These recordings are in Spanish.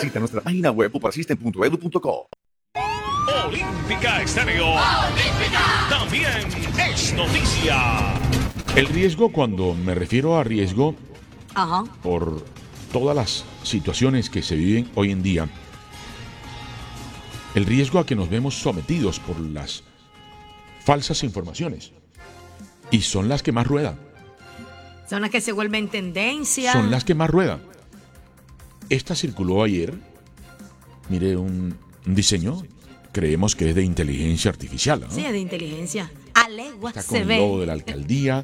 Visita nuestra página web puprasystem.edu.co. Olímpica Estéreo. También es noticia. El riesgo, cuando me refiero a riesgo, Ajá. por todas las situaciones que se viven hoy en día, el riesgo a que nos vemos sometidos por las falsas informaciones. Y son las que más ruedan. Son las que se vuelven tendencia. Son las que más ruedan. Esta circuló ayer. Mire, un diseño, creemos que es de inteligencia artificial, ¿no? Sí, es de inteligencia. A leguas Está con se el ve. logo de la alcaldía,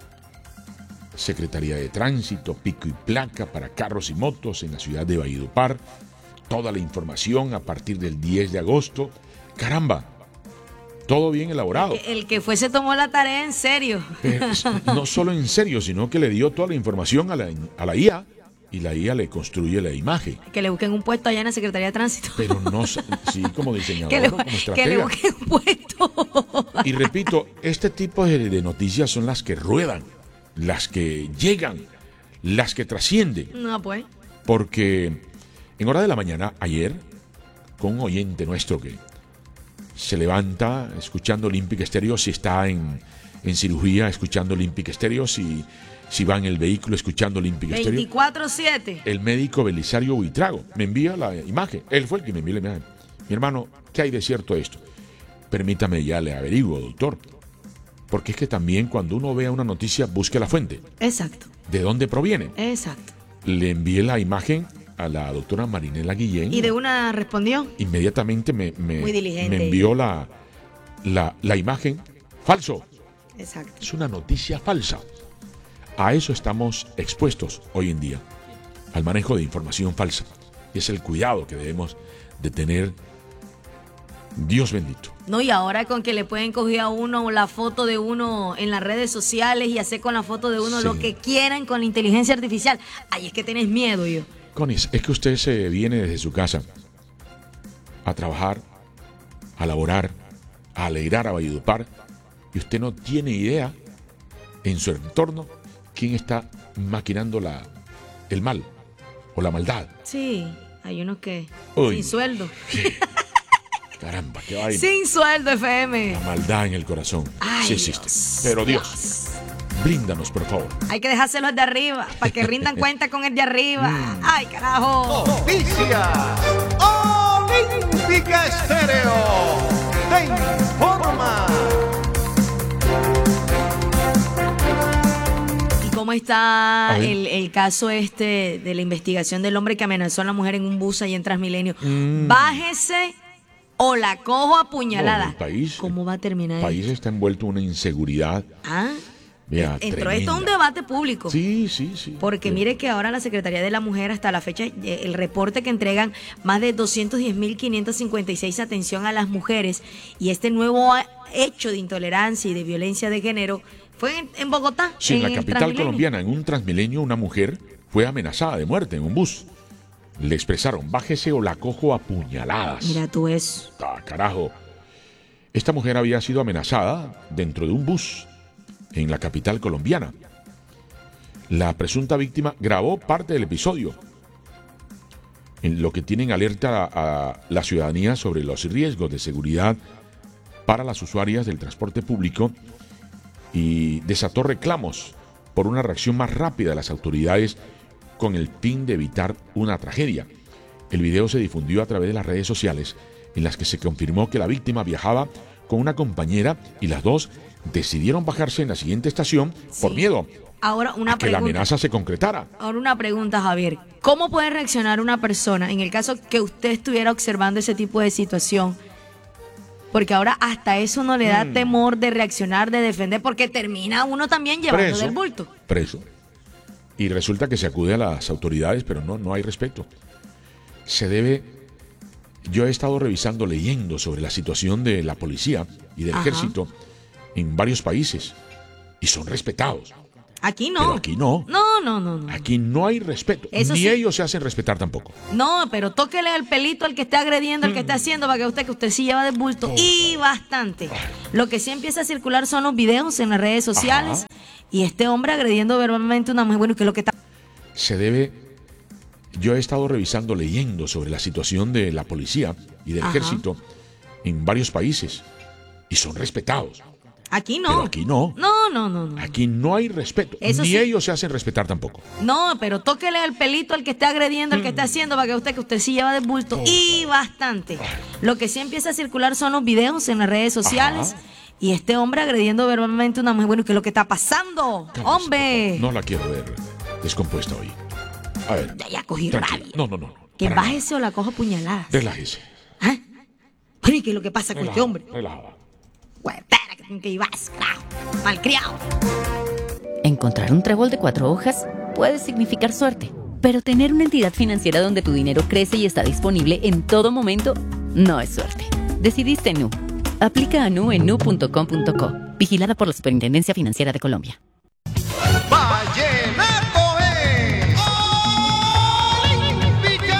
Secretaría de Tránsito, pico y placa para carros y motos en la ciudad de Valledupar. Toda la información a partir del 10 de agosto. ¡Caramba! Todo bien elaborado. El que fue se tomó la tarea en serio. Pero no solo en serio, sino que le dio toda la información a la IA y la IA le construye la imagen. Que le busquen un puesto allá en la Secretaría de Tránsito. Pero no, sí, como diseñador, que, le, como que estratega. le busquen un puesto. Y repito, este tipo de noticias son las que ruedan, las que llegan, las que trascienden. No, pues. Porque en hora de la mañana, ayer, con un oyente nuestro que se levanta escuchando Olímpica Estéreo, si está en cirugía escuchando Olímpica Estéreo, si va en el vehículo escuchando Olímpica Estéreo. 24/7. El médico Belisario Buitrago me envía la imagen. Él fue el que me envió la imagen. Mi hermano, ¿qué hay de cierto esto? Permítame, ya le averiguo, doctor. Porque es que también cuando uno vea una noticia, busque la fuente. Exacto. ¿De dónde proviene? Exacto. Le envié la imagen a la doctora Marinela Guillén. ¿Y de una respondió? Inmediatamente me diligente. envió la imagen. Falso. Exacto. Es una noticia falsa. A eso estamos expuestos hoy en día, al manejo de información falsa. Y es el cuidado que debemos de tener. Dios bendito. No, y ahora con que le pueden coger a uno la foto de uno en las redes sociales y hacer con la foto de uno Sí. lo que quieran con la inteligencia artificial. Ay, es que tenés miedo yo. Conis, es que usted se viene desde su casa a trabajar, a laborar, a alegrar a Valledupar, y usted no tiene idea en su entorno quién está maquinando el mal o la maldad. Sí, hay unos que Uy. sin sueldo. Caramba, qué vaina. Sin sueldo, FM. La maldad en el corazón. Ay, Sí existe. Dios. Pero Dios, blíndanos, por favor. Hay que dejárselo al de arriba para que rindan cuenta con el de arriba. Ay, carajo. Noticia. Olímpica Estéreo te informa. ¿Y cómo está A ver. el caso de la investigación del hombre que amenazó a la mujer en un bus ahí en Transmilenio? Bájese o la cojo a puñalada. No, el país- ¿Cómo va a terminar El país está envuelto en una inseguridad. Ah, Vea, entró esto a un tremenda. debate público. Sí, sí, sí. Porque mire que ahora la Secretaría de la Mujer, hasta la fecha, el reporte que entregan más de 210.556 atención a las mujeres, y este nuevo hecho de intolerancia y de violencia de género fue en Bogotá. Sí, en la el capital Transmilenio. colombiana, en un Transmilenio, una mujer fue amenazada de muerte en un bus. Le expresaron, bájese o la cojo a puñaladas. Mira tú eso. Ah, carajo. Esta mujer había sido amenazada dentro de un bus en la capital colombiana. La presunta víctima grabó parte del episodio, en lo que tienen alerta a la ciudadanía sobre los riesgos de seguridad para las usuarias del transporte público, y desató reclamos por una reacción más rápida de las autoridades con el fin de evitar una tragedia. El video se difundió a través de las redes sociales, en las que se confirmó que la víctima viajaba con una compañera y las dos decidieron bajarse en la siguiente estación por miedo Ahora una a que la pregunta. amenaza se concretara. Ahora una pregunta, Javier. ¿Cómo puede reaccionar una persona en el caso que usted estuviera observando ese tipo de situación? Porque ahora hasta eso no le da temor de reaccionar, de defender, porque termina uno también llevando Preso. del bulto. Preso. Y resulta que se acude a las autoridades, pero no hay respeto. Se debe... Yo he estado revisando, leyendo sobre la situación de la policía y del Ajá. ejército en varios países, y son respetados. Aquí no. Pero aquí no. No. Aquí no hay respeto. Eso Ni sí. ellos se hacen respetar tampoco. No, pero tóquele el pelito al que esté agrediendo, al que esté haciendo, para que usted sí lleva de bulto. Y bastante. Lo que sí empieza a circular son los videos en las redes sociales. Ajá. Y este hombre agrediendo verbalmente a una mujer. Bueno, ¿qué es lo que está? Se debe... yo he estado revisando, leyendo sobre la situación de la policía y del ejército en varios países y son respetados. Aquí no. Pero aquí no. No. Aquí no hay respeto. Eso Ni sí. ellos se hacen respetar tampoco. No, pero tóquele al pelito al que está agrediendo, al que está haciendo, para que usted sí lleva de bulto. Y bastante. Lo que sí empieza a circular son los videos en las redes sociales. Ajá. Y este hombre agrediendo verbalmente a una mujer. Bueno, ¿qué es lo que está pasando? Cálmese, ¡Hombre! por favor. No la quiero ver descompuesta hoy. A ver. Ya cogí tranquila. rabia. No. Que para bájese o la cojo a puñaladas. nada. Relájese. ¿Ah? Bueno, ¿y qué es lo que pasa con este hombre? Relajada. Huevera, que ibas, carajo. Malcriado. Encontrar un trébol de 4 hojas puede significar suerte, pero tener una entidad financiera donde tu dinero crece y está disponible en todo momento no es suerte. Decidiste Nu. Aplica a Nu en nu.com.co. Vigilada por la Superintendencia Financiera de Colombia. Vallenato es Olímpica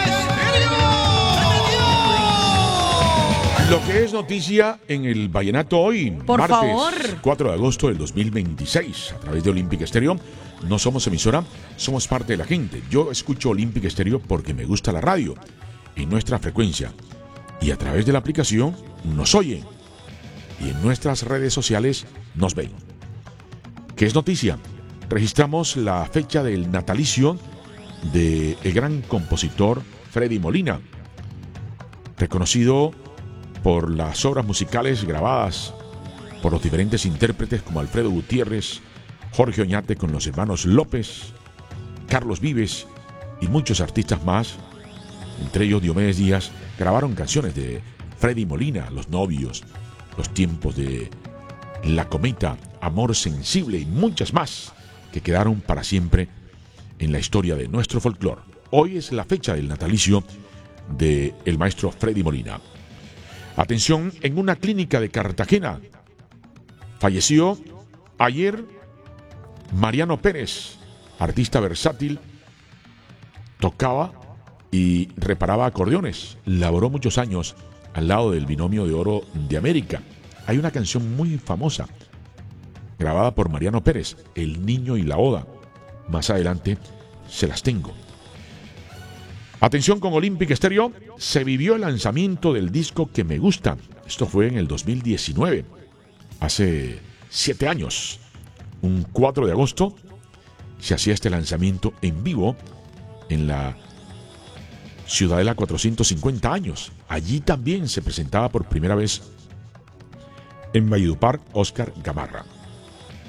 Estéreo. Lo que es noticia en el Vallenato hoy, Por martes favor. 4 de agosto del 2026, a través de Olímpica Estéreo. No somos emisora, somos parte de la gente. Yo escucho Olímpica Estéreo porque me gusta la radio, en nuestra frecuencia. Y a través de la aplicación nos oyen. Y en nuestras redes sociales nos ven. ¿Qué es noticia? Registramos la fecha del natalicio del gran compositor Freddy Molina, reconocido por las obras musicales grabadas por los diferentes intérpretes como Alfredo Gutiérrez, Jorge Oñate con los hermanos López, Carlos Vives y muchos artistas más, entre ellos Diomedes Díaz, grabaron canciones de Freddy Molina, Los Novios, Los Tiempos de La Cometa, Amor Sensible y muchas más que quedaron para siempre en la historia de nuestro folclore. Hoy es la fecha del natalicio del maestro Freddy Molina. Atención, en una clínica de Cartagena falleció ayer Mariano Pérez, artista versátil, tocaba y reparaba acordeones. Laboró muchos años al lado del Binomio de Oro de América. Hay una canción muy famosa grabada por Mariano Pérez, El Niño y la Oda. Más adelante se las tengo. Atención con Olímpica Estéreo, se vivió el lanzamiento del disco Que Me Gusta. Esto fue en el 2019, hace 7 años. Un 4 de agosto se hacía este lanzamiento en vivo en la Ciudadela 450 años. Allí también se presentaba por primera vez en Valledupar Oscar Gamarra.